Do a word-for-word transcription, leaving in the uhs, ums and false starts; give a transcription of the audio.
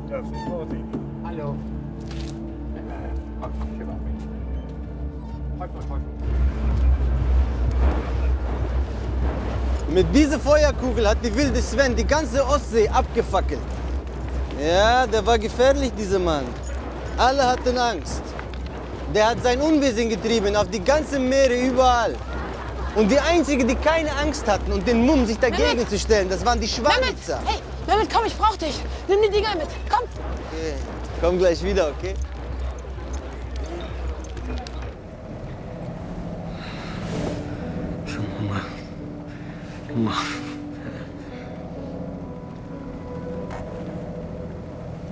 Hallo. Mit dieser Feuerkugel hat die wilde Sven die ganze Ostsee abgefackelt. Ja, der war gefährlich, dieser Mann. Alle hatten Angst. Der hat sein Unwesen getrieben auf die ganzen Meere, überall. Und die Einzigen, die keine Angst hatten und den Mumm, sich dagegen Mehmet! zu stellen, das waren die Schwarnitzer. Hey, Mehmet, komm, ich brauch dich. Nimm die Dinger mit, komm. Okay. Komm gleich wieder, okay? Hunger. Hunger.